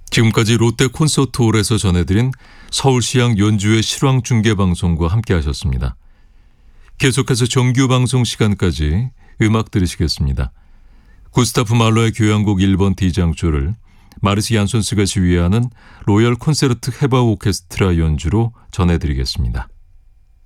지금까지 롯데 콘서트홀에서 전해드린 서울시향 연주회 실황중계방송과 함께하셨습니다. 계속해서 정규방송 시간까지 음악 들으시겠습니다. 구스타프 말러의 교향곡 1번 D장조를 마르시 얀손스가 지휘하는 로열 콘세르트 헤바 오케스트라 연주로 전해드리겠습니다.